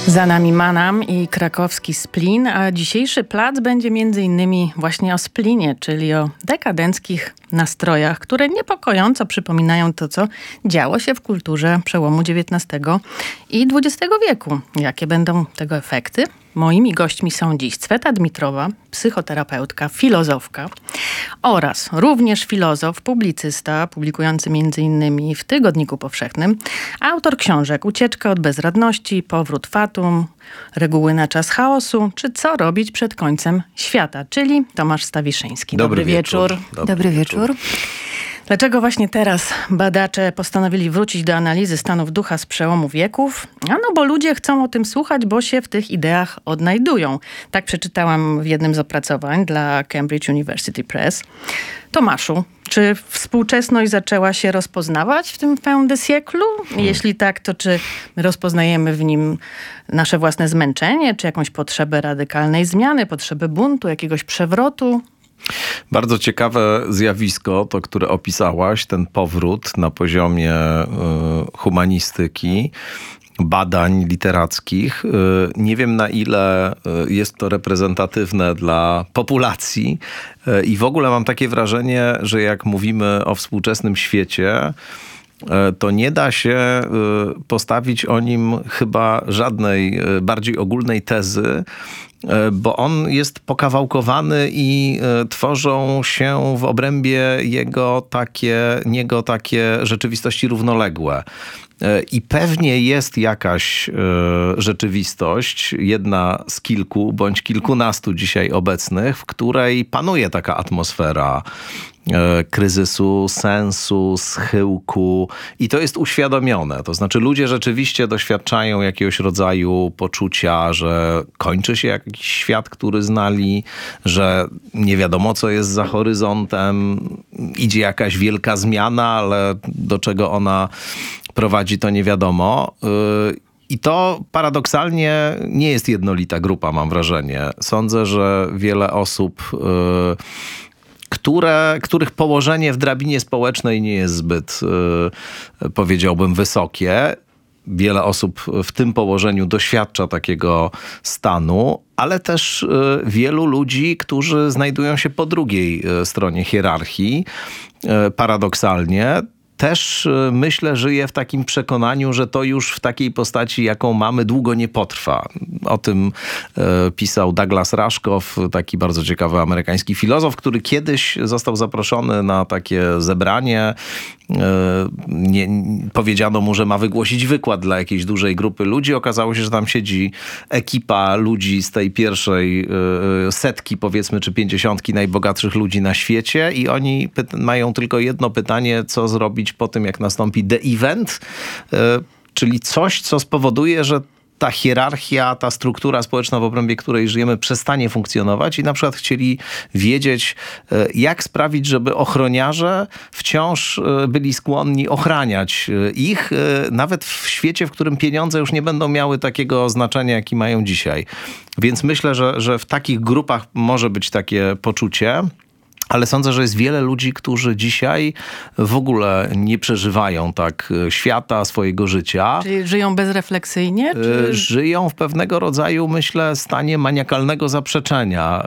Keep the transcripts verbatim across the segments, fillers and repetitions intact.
Za nami Manam i krakowski Splin, a dzisiejszy plac będzie między innymi właśnie o Splinie, czyli o dekadenckich nastrojach, które niepokojąco przypominają to, co działo się w kulturze przełomu dziewiętnastego i dwudziestego wieku. Jakie będą tego efekty? Moimi gośćmi są dziś Cweta Dmitrowa, psychoterapeutka, filozofka oraz również filozof, publicysta, publikujący między innymi w Tygodniku Powszechnym, autor książek Ucieczka od bezradności, Powrót Fatum, Reguły na czas chaosu, czy Co robić przed końcem świata, czyli Tomasz Stawiszyński. Dobry, Dobry wieczór. wieczór. Dobry, Dobry wieczór. wieczór. Dlaczego właśnie teraz badacze postanowili wrócić do analizy stanów ducha z przełomu wieków? A no bo ludzie chcą o tym słuchać, bo się w tych ideach odnajdują. Tak przeczytałam w jednym z opracowań dla Cambridge University Press. Tomaszu, czy współczesność zaczęła się rozpoznawać w tym fin de siècle? Hmm. Jeśli tak, to czy rozpoznajemy w nim nasze własne zmęczenie, czy jakąś potrzebę radykalnej zmiany, potrzebę buntu, jakiegoś przewrotu? Bardzo ciekawe zjawisko, to które opisałaś, ten powrót na poziomie y, humanistyki, badań literackich. Y, nie wiem, na ile y, jest to reprezentatywne dla populacji y, i w ogóle mam takie wrażenie, że jak mówimy o współczesnym świecie, to nie da się postawić o nim chyba żadnej bardziej ogólnej tezy, bo on jest pokawałkowany i tworzą się w obrębie jego takie, niego takie rzeczywistości równoległe. I pewnie jest jakaś y, rzeczywistość, jedna z kilku bądź kilkunastu dzisiaj obecnych, w której panuje taka atmosfera y, kryzysu, sensu, schyłku i to jest uświadomione. To znaczy ludzie rzeczywiście doświadczają jakiegoś rodzaju poczucia, że kończy się jakiś świat, który znali, że nie wiadomo, co jest za horyzontem, idzie jakaś wielka zmiana, ale do czego ona prowadzi, to nie wiadomo. I to paradoksalnie nie jest jednolita grupa, mam wrażenie. Sądzę, że wiele osób, które, których położenie w drabinie społecznej nie jest zbyt, powiedziałbym, wysokie. Wiele osób w tym położeniu doświadcza takiego stanu, ale też wielu ludzi, którzy znajdują się po drugiej stronie hierarchii, paradoksalnie, też myślę, żyje w takim przekonaniu, że to już w takiej postaci, jaką mamy, długo nie potrwa. O tym e, pisał Douglas Rushkoff, taki bardzo ciekawy amerykański filozof, który kiedyś został zaproszony na takie zebranie. E, nie, powiedziano mu, że ma wygłosić wykład dla jakiejś dużej grupy ludzi. Okazało się, że tam siedzi ekipa ludzi z tej pierwszej e, setki, powiedzmy, czy pięćdziesiątki najbogatszych ludzi na świecie i oni pyta- mają tylko jedno pytanie, co zrobić po tym, jak nastąpi the event, czyli coś, co spowoduje, że ta hierarchia, ta struktura społeczna, w obrębie której żyjemy, przestanie funkcjonować i na przykład chcieli wiedzieć, jak sprawić, żeby ochroniarze wciąż byli skłonni ochraniać ich, nawet w świecie, w którym pieniądze już nie będą miały takiego znaczenia, jaki mają dzisiaj. Więc myślę, że, że w takich grupach może być takie poczucie. Ale sądzę, że jest wiele ludzi, którzy dzisiaj w ogóle nie przeżywają tak świata, swojego życia. Czyli żyją bezrefleksyjnie? Czy... Żyją w pewnego rodzaju, myślę, stanie maniakalnego zaprzeczenia.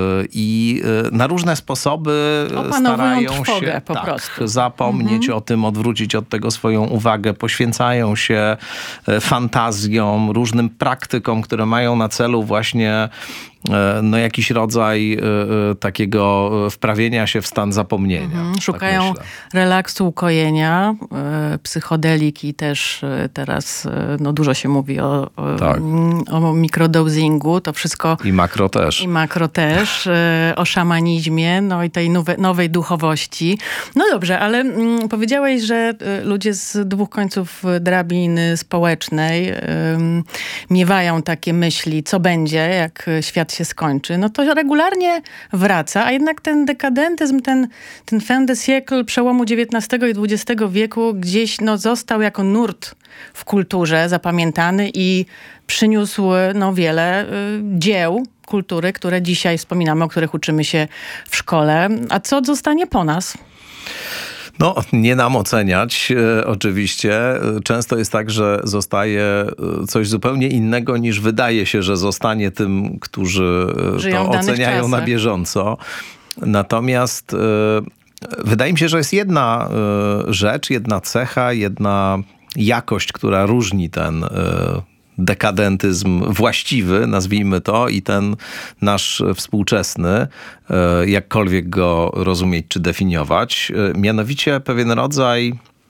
I na różne sposoby starają trwogę, się po tak, prostu. zapomnieć mhm. o tym, odwrócić od tego swoją uwagę. Poświęcają się fantazjom, różnym praktykom, które mają na celu właśnie no jakiś rodzaj y, y, takiego wprawienia się w stan zapomnienia. Mhm. Szukają tak relaksu, ukojenia, y, psychodeliki też y, teraz y, no dużo się mówi o, o, tak. o mikrodosingu, to wszystko. I makro też. I makro też, y, o szamanizmie, no i tej nowe, nowej duchowości. No dobrze, ale y, powiedziałeś, że y, ludzie z dwóch końców drabiny społecznej y, miewają takie myśli, co będzie, jak świat się skończy, no to regularnie wraca, a jednak ten dekadentyzm, ten, ten fin de siècle przełomu dziewiętnastego i dwudziestego wieku gdzieś no, został jako nurt w kulturze zapamiętany i przyniósł no, wiele y, dzieł kultury, które dzisiaj wspominamy, o których uczymy się w szkole. A co zostanie po nas? No, nie nam oceniać e, oczywiście. Często jest tak, że zostaje coś zupełnie innego niż wydaje się, że zostanie tym, którzy Żyją to oceniają czasach. Na bieżąco. Natomiast e, wydaje mi się, że jest jedna e, rzecz, jedna cecha, jedna jakość, która różni ten e, dekadentyzm właściwy, nazwijmy to, i ten nasz współczesny, jakkolwiek go rozumieć czy definiować. Mianowicie pewien rodzaj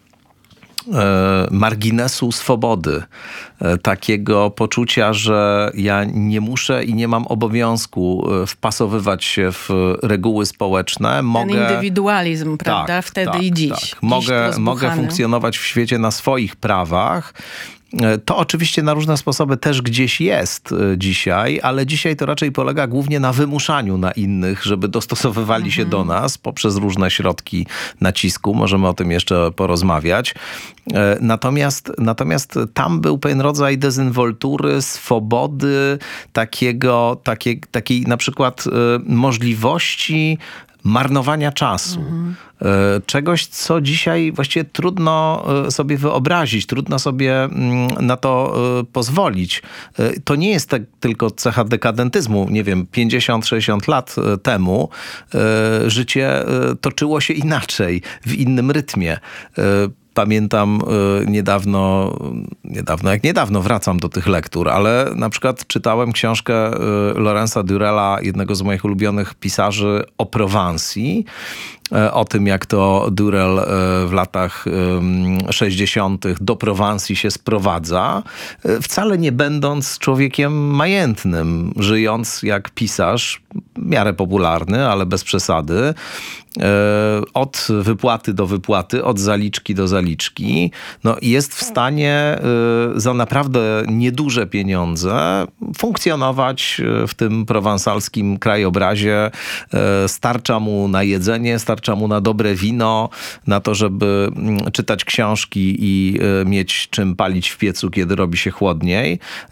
marginesu swobody. Takiego poczucia, że ja nie muszę i nie mam obowiązku wpasowywać się w reguły społeczne. Mogę... Ten indywidualizm, prawda? Tak, Wtedy tak, i dziś. Tak. dziś mogę, mogę funkcjonować w świecie na swoich prawach. To oczywiście na różne sposoby też gdzieś jest dzisiaj, ale dzisiaj to raczej polega głównie na wymuszaniu na innych, żeby dostosowywali mhm. się do nas poprzez różne środki nacisku. Możemy o tym jeszcze porozmawiać. Natomiast, natomiast tam był pewien rodzaj dezynwoltury, swobody, takiego, takiej, takiej na przykład możliwości marnowania czasu. Mhm. Czegoś, co dzisiaj właściwie trudno sobie wyobrazić, trudno sobie na to pozwolić. To nie jest tak tylko cecha dekadentyzmu. Nie wiem, pięćdziesiąt sześćdziesiąt lat temu życie toczyło się inaczej, w innym rytmie. Pamiętam y, niedawno, niedawno, jak niedawno wracam do tych lektur, ale na przykład czytałem książkę y, Laurensa Durela, jednego z moich ulubionych pisarzy, o Prowansji. O tym, jak to Durel w latach sześćdziesiątych do Prowansji się sprowadza, wcale nie będąc człowiekiem majętnym, żyjąc jak pisarz, w miarę popularny, ale bez przesady, od wypłaty do wypłaty, od zaliczki do zaliczki, no jest w stanie za naprawdę nieduże pieniądze funkcjonować w tym prowansalskim krajobrazie. Starcza mu na jedzenie, starcza mu na dobre wino, na to, żeby czytać książki i mieć czym palić w piecu, kiedy robi się chłodniej.